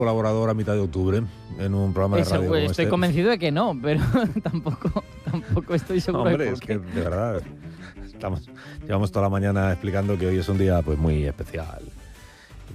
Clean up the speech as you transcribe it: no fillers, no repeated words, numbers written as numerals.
colaborador a mitad de octubre en un programa de radio como Estoy convencido de que no, pero tampoco estoy seguro. Hombre, es que de verdad llevamos toda la mañana explicando que hoy es un día pues muy especial.